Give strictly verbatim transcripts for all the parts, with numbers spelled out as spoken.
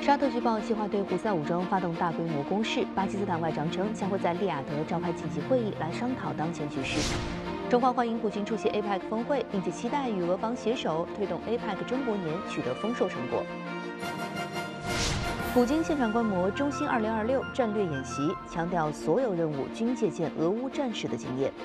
沙特据报计划对胡塞武装发动大规模攻势。巴基斯坦外长称将会在利雅得召开紧急会议来商讨当前局势。中方欢迎普京出席 A P E C 峰会，并且期待与俄方携手推动 A P E C 中国年取得丰硕成果。普京现场观摩中兴二零二六战略演习，强调所有任务均借鉴俄乌战事的经验。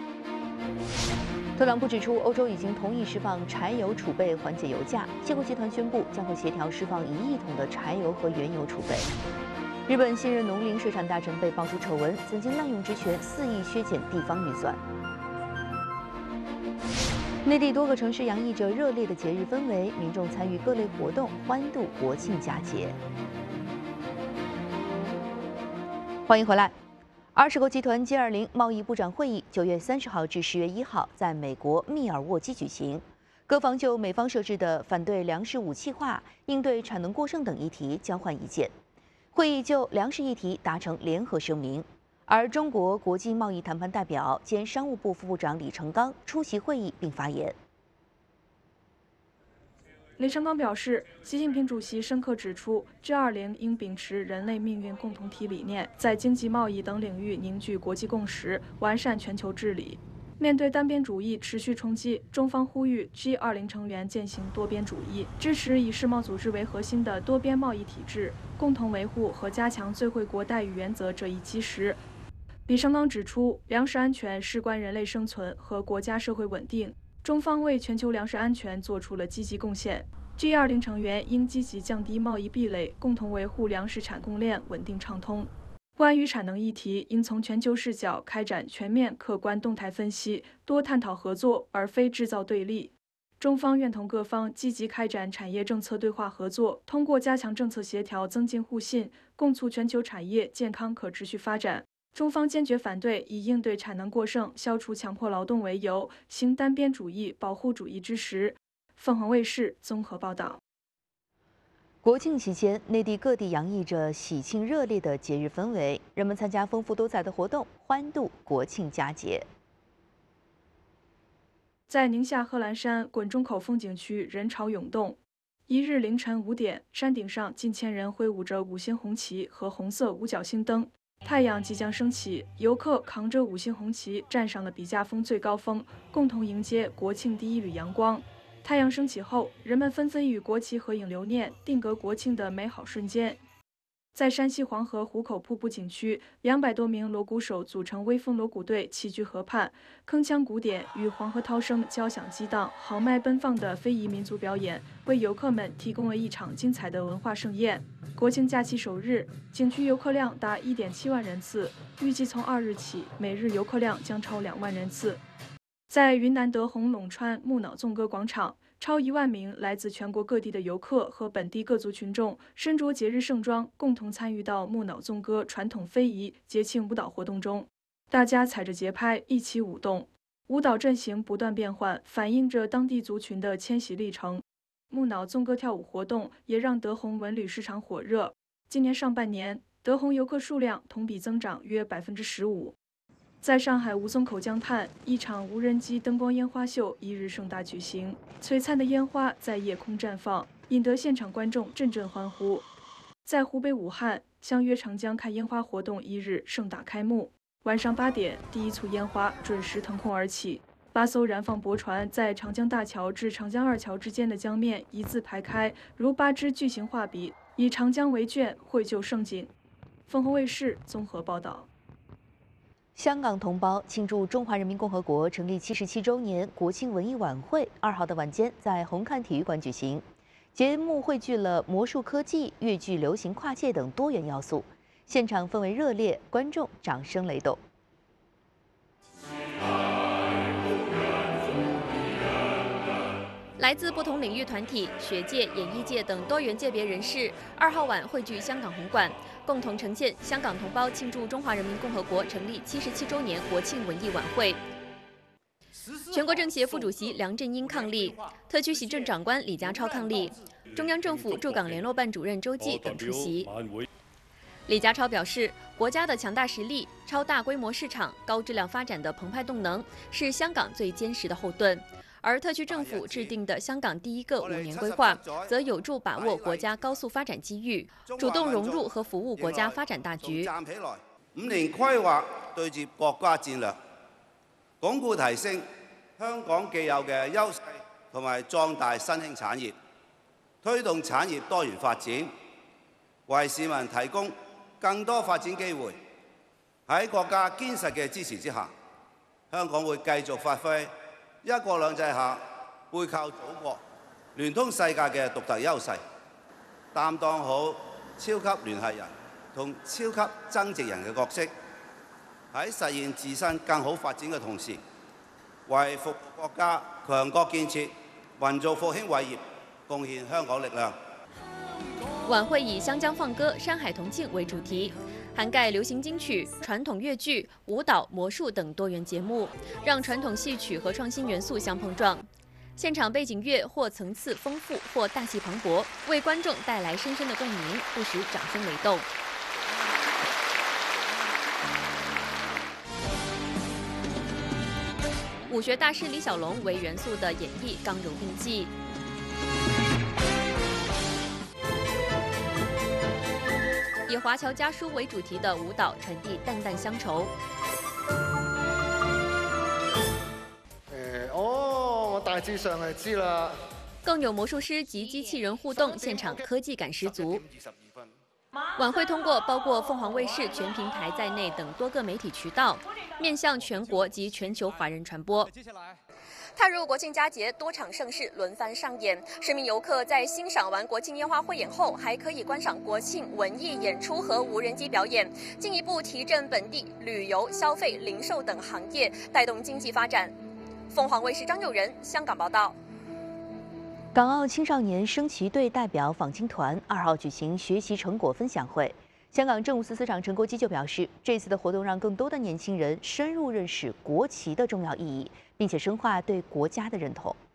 特朗普指出，欧洲已经同意释放柴油储备，缓解油价。谢国集团宣布将会协调释放一亿桶的柴油和原油储备。日本现任农林水产大臣被爆出丑闻，曾经滥用职权，肆意削减地方预算。内地多个城市洋溢着热烈的节日氛围，民众参与各类活动，欢度国庆佳节。欢迎回来。二十国集团 G 二十 贸易部长会议九月三十号至十月一号在美国密尔沃基举行，各方就美方设置的反对粮食武器化、应对产能过剩等议题交换意见。会议就粮食议题达成联合声明，而中国国际贸易谈判代表兼商务部副部长李成钢出席会议并发言。 李成钢表示，习近平主席深刻指出 ，G 二十 应秉持人类命运共同体理念，在经济、贸易等领域凝聚国际共识，完善全球治理。面对单边主义持续冲击，中方呼吁 G 二十 成员践行多边主义，支持以世贸组织为核心的多边贸易体制，共同维护和加强最惠国待遇原则这一基石。李成钢指出，粮食安全事关人类生存和国家社会稳定。中方为全球粮食安全做出了积极贡献 ，G 二十 成员应积极降低贸易壁垒，共同维护粮食产供链稳定畅通。关于产能议题，应从全球视角开展全面、客观、动态分析，多探讨合作，而非制造对立。中方愿同各方积极开展产业政策对话合作，通过加强政策协调，增进互信，共促全球产业健康可持续发展。中方坚决反对以应对产能过剩、消除强迫劳动为由，行单边主义、保护主义之实。凤凰卫视综合报道。 国庆期间，内地各地洋溢着喜庆热烈的节日氛围，人们参加丰富多彩的活动，欢度国庆佳节。 在宁夏贺兰山滚钟口风景区，人潮涌动。一日凌晨五点，山顶上近千人挥舞着五星红旗和红色五角星灯。太阳即将升起，游客扛着五星红旗站上了笔架峰最高峰，共同迎接国庆第一缕阳光。太阳升起后，人们纷纷与国旗合影留念，定格国庆的美好瞬间。在山西黄河壶口瀑布景区，两百多名锣鼓手组成威风锣鼓队齐聚河畔，铿锵鼓点与黄河涛声交响激荡，豪迈奔放的非遗民族表演为游客们提供了一场精彩的文化盛宴。国庆假期首日，景区游客量达 一点七万人次，预计从二日起，每日游客量将超两万人次。在云南德宏陇川木脑纵歌广场，超一万名来自全国各地的游客和本地各族群众身着节日盛装，共同参与到木脑纵歌传统非遗节庆舞蹈活动中。大家踩着节拍一起舞动，舞蹈阵型不断变换，反映着当地族群的迁徙历程。木脑纵歌跳舞活动也让德宏文旅市场火热。今年上半年，德宏游客数量同比增长约百分之十五。在上海吴淞口江畔，一场无人机灯光烟花秀一日盛大举行，璀璨的烟花在夜空绽放，引得现场观众阵阵欢呼。在湖北武汉，相约长江看烟花活动一日盛大开幕。晚上八点，第一簇烟花准时腾空而起。八艘燃放驳船在长江大桥至长江二桥之间的江面一字排开，如八支巨型画笔，以长江为卷，绘就盛景。凤凰卫视综合报道。 香港同胞庆祝中华人民共和国成立七十七周年国庆文艺晚会，二号的晚间在红磡体育馆举行。节目汇聚了魔术科技、粤剧流行跨界等多元要素，现场氛围热烈，观众掌声雷动。 来自不同领域团体、学界、演艺界等多元界别人士，二号晚汇聚香港红馆，共同呈现香港同胞庆祝中华人民共和国成立七十七周年国庆文艺晚会。全国政协副主席梁振英伉俪，特区行政长官李家超伉俪，中央政府驻港联络办主任周济等出席。李家超表示，国家的强大实力、超大规模市场、高质量发展的澎湃动能，是香港最坚实的后盾。 而特区政府制定的香港第一个五年规劃，則有助把握國家高速發展機遇，主動融入和服務國家發展大局。 五年規劃對接國家戰略，鞏固提升香港既有嘅優勢，同埋壯大新興產業，推動產業多元發展，為市民提供更多發展機會。喺國家堅實嘅支持之下，香港會繼續發揮一國兩制下背靠祖國、聯通世界嘅獨特優勢，擔當好超級聯繫人同超級增值人嘅角色，喺實現自身更好發展嘅同時，為服務國家強國建設、民族復興偉業貢獻香港力量。 晚會以湘江放歌、山海同慶為主題，涵蓋流行金曲、傳統粵劇、舞蹈、魔術等多元節目，讓傳統戲曲和創新元素相碰撞。現場背景樂或層次豐富，或大氣磅礴，為觀眾帶來深深的共鳴，不時掌聲雷動。武學大師李小龍為元素的演繹剛柔並濟。以華僑家書為主題的舞蹈傳遞淡淡鄉愁。 誒，哦，我大致上係知啦。 更有魔術師及機器人互動，現場科技感十足。晚會通過包括鳳凰衛視全平台在內等多個媒體渠道，面向全國及全球華人傳播。踏入國慶佳節，多場盛事輪番上演。市民遊客在欣賞完國慶煙花匯演後，還可以觀賞國慶文藝演出和無人機表演，進一步提振本地旅遊、消費、零售等行業，帶動經濟發展。鳳凰衛視張友仁香港報道。 港澳青少年升旗隊代表訪京團二號舉行學習成果分享會。香港政務司司長陳國基就表示，這次的活動讓更多的年輕人深入認識國旗的重要意義，並且深化對國家的認同。